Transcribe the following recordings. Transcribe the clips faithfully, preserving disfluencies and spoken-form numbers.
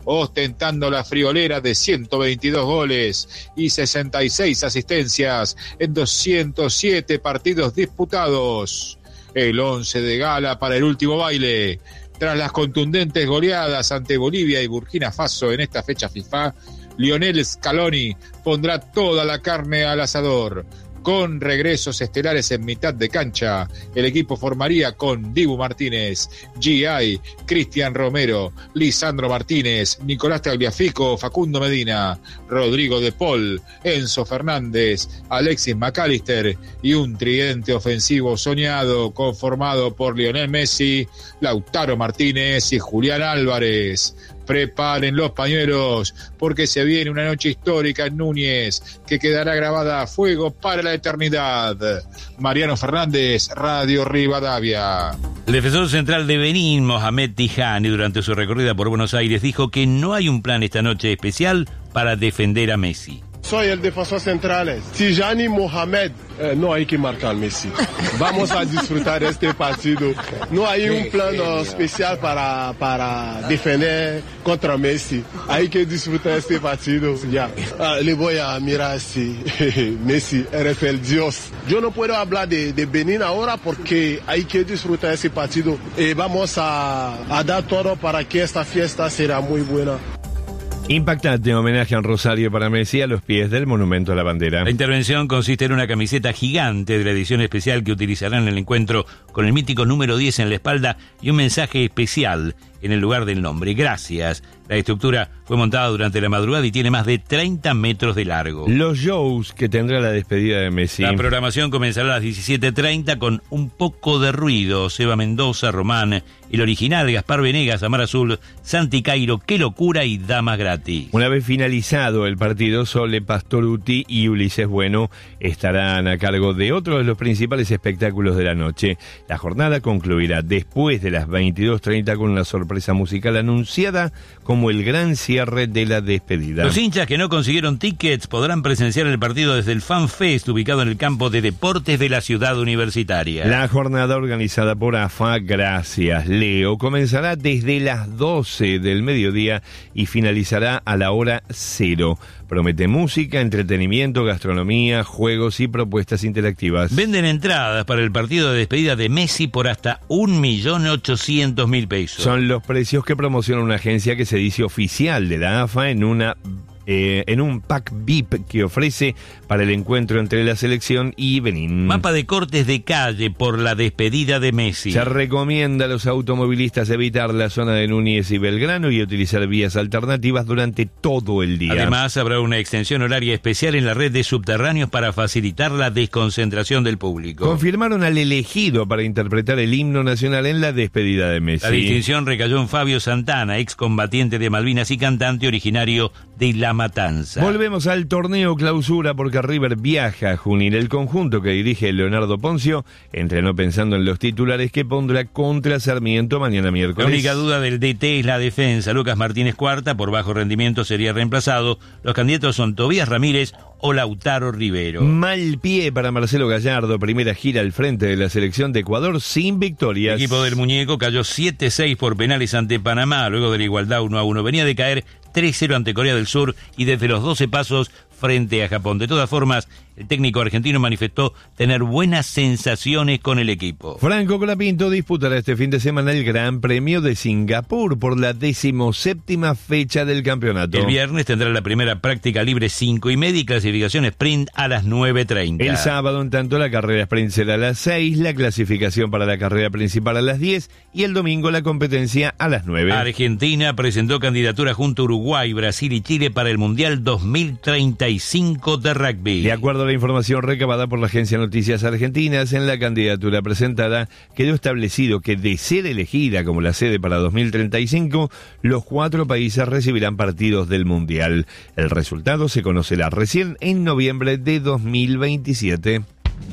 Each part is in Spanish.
ostentando la friolera de ciento veintidós goles y sesenta y seis asistencias en doscientos siete partidos disputados. El once de gala para el último baile. Tras las contundentes goleadas ante Bolivia y Burkina Faso en esta fecha FIFA, Lionel Scaloni pondrá toda la carne al asador. Con regresos estelares en mitad de cancha, el equipo formaría con Dibu Martínez, G I, Cristian Romero, Lisandro Martínez, Nicolás Tagliafico, Facundo Medina, Rodrigo de Paul, Enzo Fernández, Alexis McAllister y un tridente ofensivo soñado conformado por Lionel Messi, Lautaro Martínez y Julián Álvarez. Preparen los pañuelos porque se viene una noche histórica en Núñez que quedará grabada a fuego para la eternidad. Mariano Fernández, Radio Rivadavia. El defensor central de Benín, Mohamed Tijani, durante su recorrida por Buenos Aires, dijo que no hay un plan esta noche especial para defender a Messi. Soy el defensor central, Tijani Mohamed. Eh, no hay que marcar Messi. Vamos a disfrutar este partido. No hay un plan especial para, para defender contra Messi. Hay que disfrutar este partido. Ya. Ah, le voy a mirar si Messi eres el Dios. Yo no puedo hablar de, de Benín ahora porque hay que disfrutar este partido. Eh, vamos a, a dar todo para que esta fiesta será muy buena. Impactante homenaje a Rosario para Messi a los pies del Monumento a la Bandera. La intervención consiste en una camiseta gigante de la edición especial que utilizarán en el encuentro con el mítico número diez en la espalda y un mensaje especial en el lugar del nombre. Gracias. La estructura fue montada durante la madrugada y tiene más de treinta metros de largo. Los shows que tendrá la despedida de Messi. La programación comenzará a las diecisiete treinta con Un poco de ruido. Seba Mendoza, Román, El Original, Gaspar Venegas, Amar Azul, Santi Cairo, Qué Locura y Damas Gratis. Una vez finalizado el partido, Sole Pastoruti y Ulises Bueno estarán a cargo de otro de los principales espectáculos de la noche. La jornada concluirá después de las veintidós treinta con una sorpresa musical anunciada como el gran cierre de la despedida. Los hinchas que no consiguieron tickets podrán presenciar el partido desde el Fan Fest, ubicado en el campo de deportes de la ciudad universitaria. La jornada organizada por A F A, gracias Leo, comenzará desde las doce del mediodía y finalizará a la hora cero. Promete música, entretenimiento, gastronomía, juegos y propuestas interactivas. Venden entradas para el partido de despedida de Messi por hasta un millón ochocientos mil pesos. Son los precios que promociona una agencia que se dice oficial de la A F A en una eh, en un pack V I P que ofrece para el encuentro entre la selección y Benín. Mapa de cortes de calle por la despedida de Messi. Se recomienda a los automovilistas evitar la zona de Núñez y Belgrano y utilizar vías alternativas durante todo el día. Además, habrá una extensión horaria especial en la red de subterráneos para facilitar la desconcentración del público. Confirmaron al elegido para interpretar el himno nacional en la despedida de Messi. La distinción recayó en Fabio Santana, excombatiente de Malvinas y cantante originario de La Matanza. Volvemos al torneo clausura porque River viaja a Junín. El conjunto que dirige Leonardo Poncio entrenó pensando en los titulares que pondrá contra Sarmiento mañana miércoles. La única duda del D T es la defensa. Lucas Martínez Cuarta, por bajo rendimiento, sería reemplazado. Los candidatos son Tobías Ramírez o Lautaro Rivero. Mal pie para Marcelo Gallardo, primera gira al frente de la selección de Ecuador sin victorias. El equipo del Muñeco cayó siete seis por penales ante Panamá, luego de la igualdad uno a uno. Venía de caer tres cero ante Corea del Sur y desde los doce pasos frente a Japón. De todas formas, el técnico argentino manifestó tener buenas sensaciones con el equipo. Franco Colapinto disputará este fin de semana el Gran Premio de Singapur por la decimoséptima fecha del campeonato. El viernes tendrá la primera práctica libre cinco y media y clasificación sprint a las nueve treinta. El sábado, en tanto, la carrera sprint será a las seis, la clasificación para la carrera principal a las diez y el domingo la competencia a las nueve. Argentina presentó candidatura junto a Uruguay, Brasil y Chile para el Mundial dos mil treinta y cinco de rugby. De acuerdo a la información recabada por la agencia Noticias Argentinas, en la candidatura presentada quedó establecido que de ser elegida como la sede para dos mil treinta y cinco, los cuatro países recibirán partidos del Mundial. El resultado se conocerá recién en noviembre de dos mil veintisiete.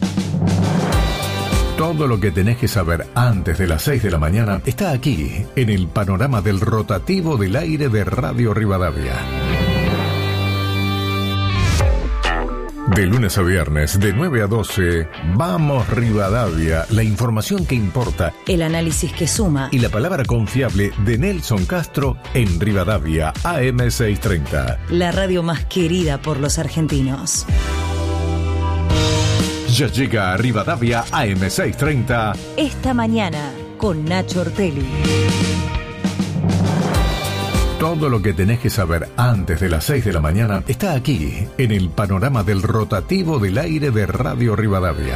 Todo lo que tenés que saber antes de las seis de la mañana está aquí, en el panorama del rotativo del aire de Radio Rivadavia. De lunes a viernes, de nueve a doce, Vamos Rivadavia, la información que importa, el análisis que suma y la palabra confiable de Nelson Castro en Rivadavia, A M seiscientos treinta. La radio más querida por los argentinos. Ya llega a Rivadavia A M seiscientos treinta. Esta mañana, con Nacho Ortelli. Todo lo que tenés que saber antes de las seis de la mañana está aquí, en el panorama del rotativo del aire de Radio Rivadavia.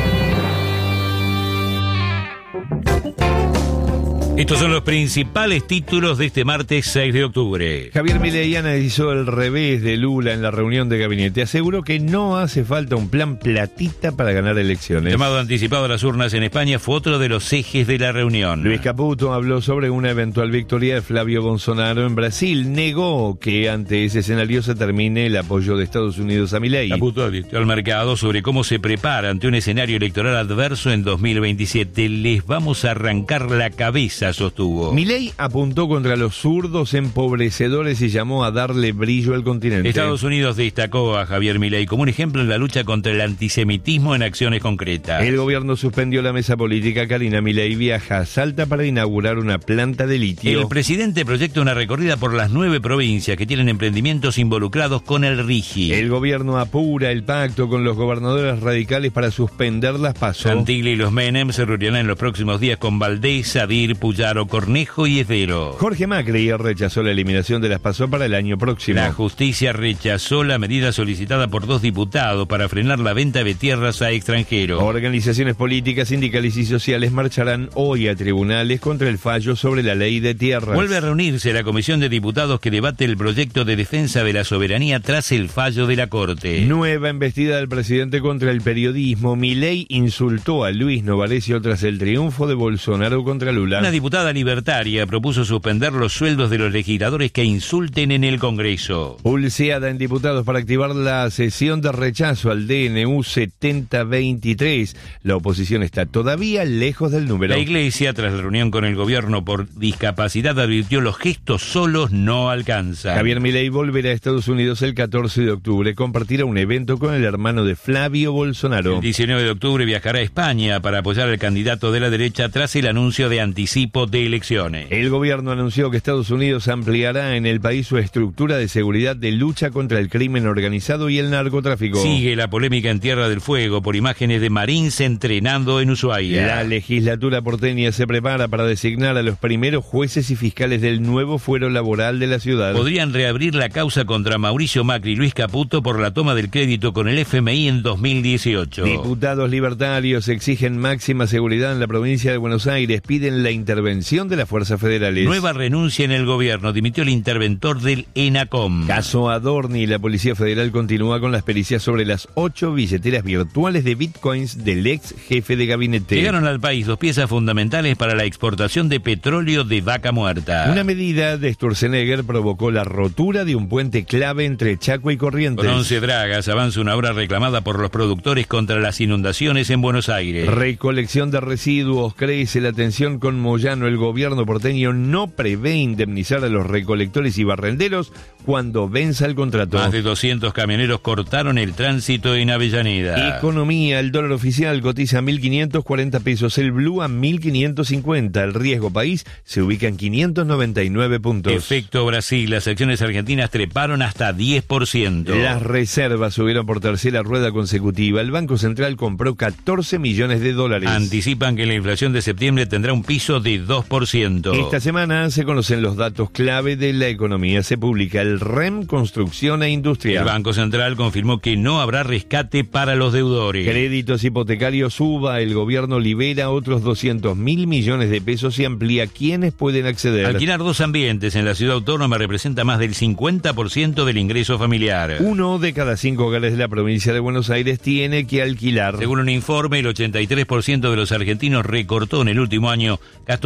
Estos son los principales títulos de este martes seis de octubre. Javier Milei analizó el revés de Lula en la reunión de gabinete. Aseguró que no hace falta un plan platita para ganar elecciones. El llamado anticipado a las urnas en España fue otro de los ejes de la reunión. Luis Caputo habló sobre una eventual victoria de Flavio Bolsonaro en Brasil. Negó que ante ese escenario se termine el apoyo de Estados Unidos a Milei. Caputo advirtió al mercado sobre cómo se prepara ante un escenario electoral adverso en dos mil veintisiete. Les vamos a arrancar la cabeza, sostuvo. Milei apuntó contra los zurdos empobrecedores y llamó a darle brillo al continente. Estados Unidos destacó a Javier Milei como un ejemplo en la lucha contra el antisemitismo en acciones concretas. El gobierno suspendió la mesa política. Karina Milei viaja a Salta para inaugurar una planta de litio. El presidente proyecta una recorrida por las nueve provincias que tienen emprendimientos involucrados con el RIGI. El gobierno apura el pacto con los gobernadores radicales para suspender las PASO. Santilli y los Menem se reunirán en los próximos días con Valdés, Sadir, Puyaro, Cornejo y Esdero. Jorge Macri rechazó la eliminación de las PASO para el año próximo. La justicia rechazó la medida solicitada por dos diputados para frenar la venta de tierras a extranjeros. Organizaciones políticas, sindicales y sociales marcharán hoy a tribunales contra el fallo sobre la ley de tierras. Vuelve a reunirse la comisión de diputados que debate el proyecto de defensa de la soberanía tras el fallo de la Corte. Nueva embestida del presidente contra el periodismo. Milei insultó a Luis Novarecio tras el triunfo de Bolsonaro contra Lula. Una diputada libertaria propuso suspender los sueldos de los legisladores que insulten en el Congreso. Pulseada en diputados para activar la sesión de rechazo al D N U setenta veintitrés. La oposición está todavía lejos del número. La Iglesia, tras la reunión con el gobierno por discapacidad, advirtió los gestos solos no alcanzan. Javier Milei volverá a Estados Unidos el catorce de octubre. Compartirá un evento con el hermano de Flavio Bolsonaro. El diecinueve de octubre viajará a España para apoyar al candidato de la derecha tras el anuncio de anticipo de elecciones. El gobierno anunció que Estados Unidos ampliará en el país su estructura de seguridad de lucha contra el crimen organizado y el narcotráfico. Sigue la polémica en Tierra del Fuego por imágenes de Marines entrenando en Ushuaia. La legislatura porteña se prepara para designar a los primeros jueces y fiscales del nuevo fuero laboral de la ciudad. Podrían reabrir la causa contra Mauricio Macri y Luis Caputo por la toma del crédito con el F M I en dos mil dieciocho. Diputados libertarios exigen máxima seguridad en la provincia de Buenos Aires. Piden la intervención de las fuerzas federales. Nueva renuncia en el gobierno. Dimitió el interventor del ENACOM. Caso Adorni. La Policía Federal continúa con las pericias sobre las ocho billeteras virtuales de bitcoins del ex jefe de gabinete. Llegaron al país dos piezas fundamentales para la exportación de petróleo de vaca muerta. Una medida de Sturzenegger provocó la rotura de un puente clave entre Chaco y Corrientes. Con once dragas avanza una obra reclamada por los productores contra las inundaciones en Buenos Aires. Recolección de residuos. Crece la tensión con Moyano. El gobierno porteño no prevé indemnizar a los recolectores y barrenderos cuando venza el contrato. Más de doscientos camioneros cortaron el tránsito en Avellaneda. Economía. El dólar oficial cotiza a mil quinientos cuarenta pesos, el blue a mil quinientos cincuenta. El riesgo país se ubica en quinientos noventa y nueve puntos. Efecto Brasil. Las acciones argentinas treparon hasta diez por ciento. Las reservas subieron por tercera rueda consecutiva. El Banco Central compró catorce millones de dólares. Anticipan que la inflación de septiembre tendrá un piso de dos por ciento. Esta semana se conocen los datos clave de la economía. Se publica el R E M Construcción e Industria. El Banco Central confirmó que no habrá rescate para los deudores. Créditos hipotecarios suba. El gobierno libera otros doscientos mil millones de pesos y amplía quiénes pueden acceder. Alquilar dos ambientes en la ciudad autónoma representa más del cincuenta por ciento del ingreso familiar. Uno de cada cinco hogares de la provincia de Buenos Aires tiene que alquilar. Según un informe, el ochenta y tres por ciento de los argentinos recortó en el último año gastos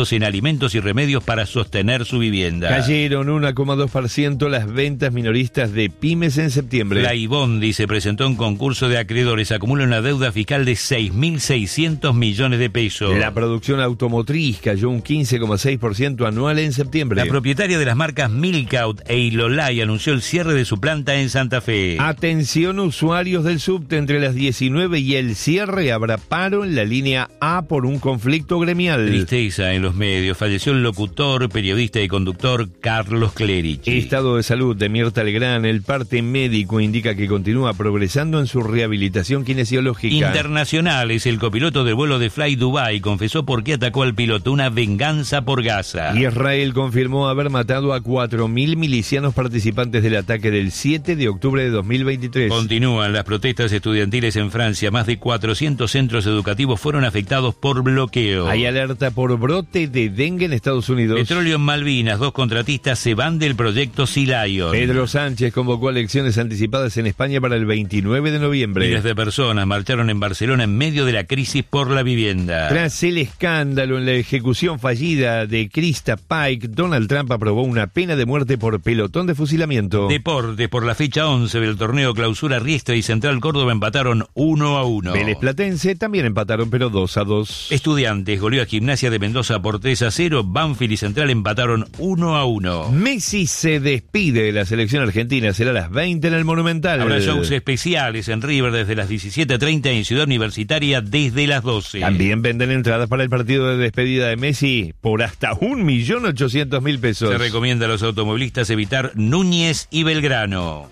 gastos en alimentos y remedios para sostener su vivienda. Cayeron uno coma dos por ciento las ventas minoristas de pymes en septiembre. La Ibondi se presentó en concurso de acreedores, acumula una deuda fiscal de seis mil seiscientos millones de pesos. La producción automotriz cayó un quince coma seis por ciento anual en septiembre. La propietaria de las marcas Milkout e Ilolai anunció el cierre de su planta en Santa Fe. Atención usuarios del subte, entre las diecinueve y el cierre habrá paro en la línea A por un conflicto gremial. Tristeza en los medios, falleció el locutor, periodista y conductor Carlos Clerici. Estado de salud de Mirta Legrand, el parte médico indica que continúa progresando en su rehabilitación kinesiológica. Internacionales, el copiloto del vuelo de Fly Dubai confesó por qué atacó al piloto, una venganza por Gaza. Israel confirmó haber matado a cuatro mil milicianos participantes del ataque del siete de octubre de dos mil veintitrés. Continúan las protestas estudiantiles en Francia. Más de cuatrocientos centros educativos fueron afectados por bloqueo. Hay alerta por brote de dengue en Estados Unidos. Petróleo en Malvinas. Dos contratistas se van del proyecto Sea Lion. Pedro Sánchez convocó elecciones anticipadas en España para el veintinueve de noviembre. Miles de personas marcharon en Barcelona en medio de la crisis por la vivienda. Tras el escándalo en la ejecución fallida de Krista Pike, Donald Trump aprobó una pena de muerte por pelotón de fusilamiento. Deportes, por la fecha once del torneo Clausura, Riestra y Central Córdoba empataron uno a uno. Vélez Platense también empataron, pero dos a dos. Estudiantes goleó a Gimnasia de Mendoza por tres a cero. Banfield y Central empataron uno a uno. Messi se despide de la selección argentina, será a las veinte en el Monumental. Habrá shows especiales en River desde las diecisiete treinta y en Ciudad Universitaria desde las doce. También venden entradas para el partido de despedida de Messi por hasta un millón ochocientos mil pesos. Se recomienda a los automovilistas evitar Núñez y Belgrano.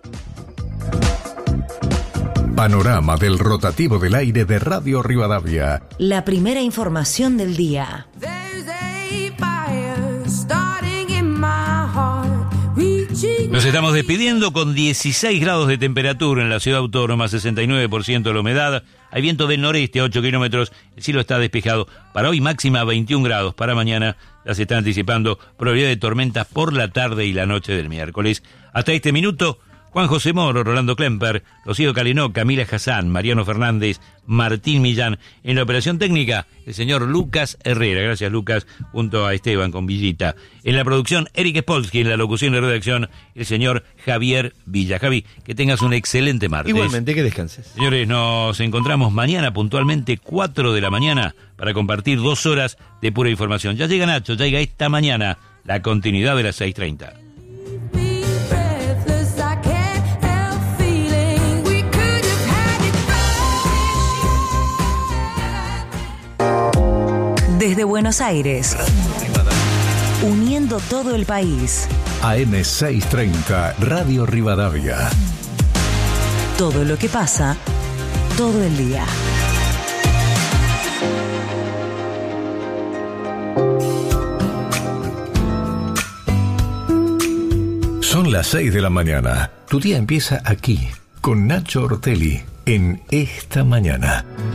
Panorama del rotativo del aire de Radio Rivadavia. La primera información del día. Nos estamos despidiendo con dieciséis grados de temperatura en la ciudad autónoma, sesenta y nueve por ciento de la humedad. Hay viento del noreste a ocho kilómetros, el cielo está despejado. Para hoy máxima veintiún grados, para mañana ya se está anticipando probabilidad de tormentas por la tarde y la noche del miércoles. Hasta este minuto, Juan José Moro, Rolando Klemper, Rocío Calenó, Camila Hassan, Mariano Fernández, Martín Millán. En la operación técnica, el señor Lucas Herrera. Gracias, Lucas, junto a Esteban con Villita. En la producción, Eric Spolsky. En la locución y redacción, el señor Javier Villa. Javi, que tengas un excelente martes. Igualmente, que descanses. Señores, nos encontramos mañana puntualmente cuatro de la mañana para compartir dos horas de pura información. Ya llega Nacho, ya llega esta mañana la continuidad de las seis treinta. Desde Buenos Aires, uniendo todo el país. A M seiscientos treinta, Radio Rivadavia. Todo lo que pasa, todo el día. Son las seis de la mañana. Tu día empieza aquí, con Nacho Ortelli, en Esta Mañana.